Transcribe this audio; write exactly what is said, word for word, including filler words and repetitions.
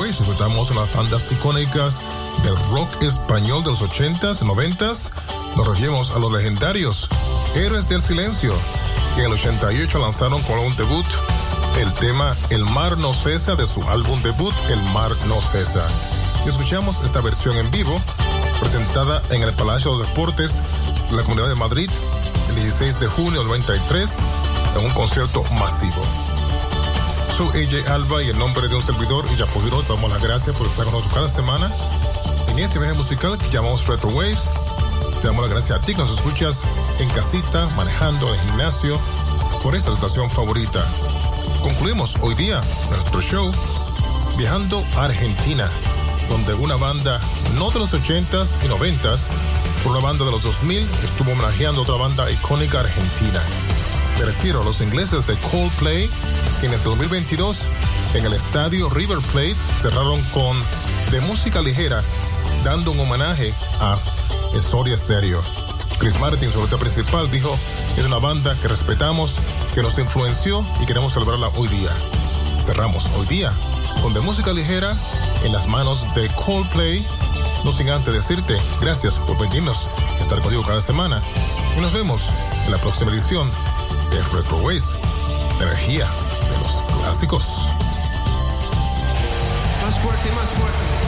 Waves. Disfrutamos las bandas icónicas del rock español de los ochentas, noventas. Nos referimos a los legendarios Héroes del Silencio, que en el ochenta y ocho lanzaron con un debut el tema El Mar No Cesa de su álbum debut El Mar No Cesa. Y escuchamos esta versión en vivo presentada en el Palacio de los Deportes de la Comunidad de Madrid el dieciséis de junio del noventa y tres en un concierto masivo. Soy A J Alba y en nombre de un servidor y Yapojiro te damos las gracias por estar con nosotros cada semana en este viaje musical que llamamos Retro Waves. Te damos las gracias a ti que nos escuchas en casita, manejando, en el gimnasio, por esta estación favorita. Concluimos hoy día nuestro show viajando a Argentina, donde una banda no de los ochentas y noventas, pero una banda de los dos mil estuvo homenajeando a otra banda icónica argentina. Me refiero a los ingleses de Coldplay, que en este dos mil veintidós en el estadio River Plate cerraron con de música ligera, dando un homenaje a Soda Stereo. Chris Martin, su autor principal, dijo: es una banda que respetamos, que nos influenció y queremos celebrarla hoy día. Cerramos hoy día con de música ligera en las manos de Coldplay, no sin antes decirte gracias por venirnos a estar contigo cada semana y nos vemos en la próxima edición de Retro Waves, energía de los clásicos. Más fuerte, más fuerte.